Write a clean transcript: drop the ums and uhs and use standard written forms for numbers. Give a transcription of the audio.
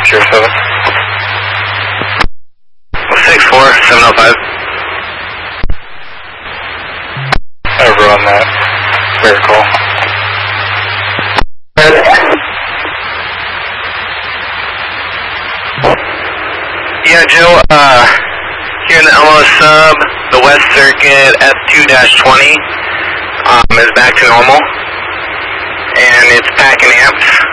Sure, 7. 64705. Over on that. Fair call. Yeah, Joe, here in the Elmo sub, the West Circuit F2-20 is back to normal, and it's packing amps.